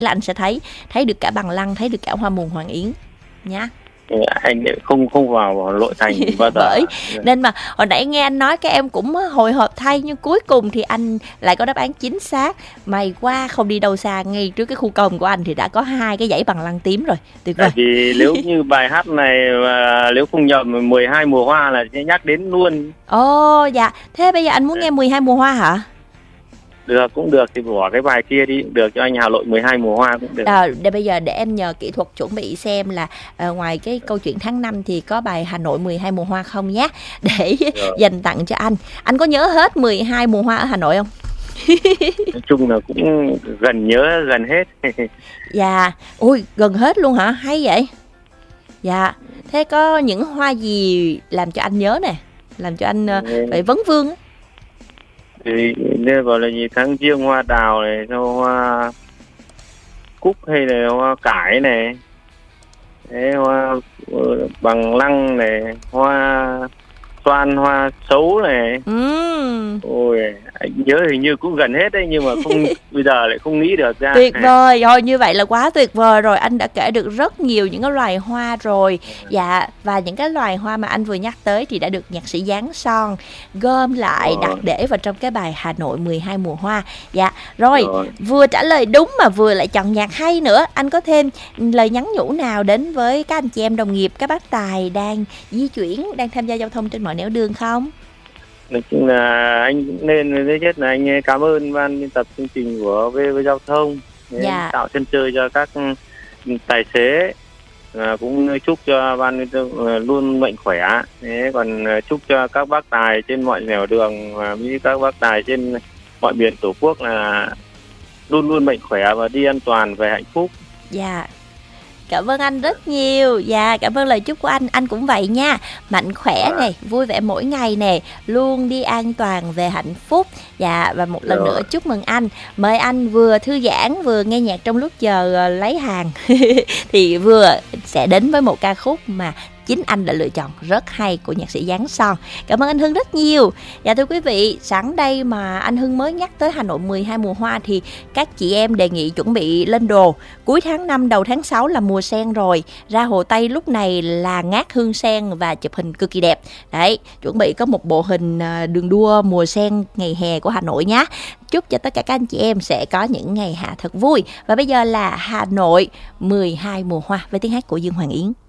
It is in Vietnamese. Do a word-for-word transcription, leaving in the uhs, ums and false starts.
là anh sẽ thấy thấy được cả bằng lăng, thấy được cả hoa mùa Hoàng Yến nhá. Anh không không vào nội thành bao giờ. Bởi nên mà hồi nãy nghe anh nói các em cũng hồi hộp thay, nhưng cuối cùng thì anh lại có đáp án chính xác. May quá, không đi đâu xa, ngay trước cái khu công của anh thì đã có hai cái dãy bằng lăng tím rồi. Tuyệt vời. Tại vì nếu như bài hát này mà nếu không nhầm mười hai mùa hoa là sẽ nhắc đến luôn. Ồ dạ, thế bây giờ anh muốn nghe mười hai mùa hoa hả? Được, cũng được, thì bỏ cái bài kia đi cũng được, cho anh Hà Nội mười hai mùa hoa cũng được. À, để bây giờ để em nhờ kỹ thuật chuẩn bị xem là à, ngoài cái câu chuyện tháng năm thì có bài Hà Nội mười hai mùa hoa không nhé, để rồi dành tặng cho anh. Anh có nhớ hết mười hai mùa hoa ở Hà Nội không? Nói chung là cũng gần nhớ gần hết. Dạ, ui gần hết luôn hả? Hay vậy. Dạ, thế có những hoa gì làm cho anh nhớ nè, làm cho anh uh, phải vấn vương á? Thì nên gọi là gì, tháng riêng hoa đào này, hoa cúc hay là hoa cải này, đấy, hoa bằng lăng này, hoa xoan, hoa sấu này. Ừ. Ôi anh nhớ hình như cũng gần hết đấy, nhưng mà không bây giờ lại không nghĩ được ra. Tuyệt vời rồi, như vậy là quá tuyệt vời rồi. Anh đã kể được rất nhiều những cái loài hoa rồi. Dạ, và những cái loài hoa mà anh vừa nhắc tới thì đã được nhạc sĩ Giáng Son gom lại đặt để vào trong cái bài Hà Nội mười hai mùa hoa. Dạ, rồi, rồi vừa trả lời đúng mà vừa lại chọn nhạc hay nữa. Anh có thêm lời nhắn nhủ nào đến với các anh chị em đồng nghiệp, các bác tài đang di chuyển, đang tham gia giao thông trên mọi nẻo đường không? Nói chung là anh cũng nên, thứ nhất là anh cảm ơn ban biên tập chương trình của vê vê Giao thông, dạ, tạo sân chơi cho các tài xế, à, cũng chúc cho ban biên tập luôn mạnh khỏe. Thế còn chúc cho các bác tài trên mọi nẻo đường và với các bác tài trên mọi miền Tổ quốc là luôn luôn mạnh khỏe và đi an toàn về hạnh phúc. Dạ. Cảm ơn anh rất nhiều. Dạ, cảm ơn lời chúc của anh. Anh cũng vậy nha. Mạnh khỏe à. này, vui vẻ mỗi ngày nè, luôn đi an toàn về hạnh phúc. Dạ, và một lần rồi. nữa chúc mừng anh. Mời anh vừa thư giãn, vừa nghe nhạc trong lúc chờ lấy hàng. Thì vừa sẽ đến với một ca khúc mà chính anh đã lựa chọn rất hay của nhạc sĩ Giáng Son. Cảm ơn anh Hưng rất nhiều. Dạ thưa quý vị, sẵn đây mà anh Hưng mới nhắc tới Hà Nội mười hai mùa hoa thì các chị em đề nghị chuẩn bị lên đồ. Cuối tháng năm đầu tháng sáu là mùa sen rồi. Ra Hồ Tây lúc này là ngát hương sen và chụp hình cực kỳ đẹp. Đấy, chuẩn bị có một bộ hình đường đua mùa sen ngày hè của Hà Nội nhé. Chúc cho tất cả các anh chị em sẽ có những ngày hạ thật vui. Và bây giờ là Hà Nội mười hai mùa hoa với tiếng hát của Dương Hoàng Yến.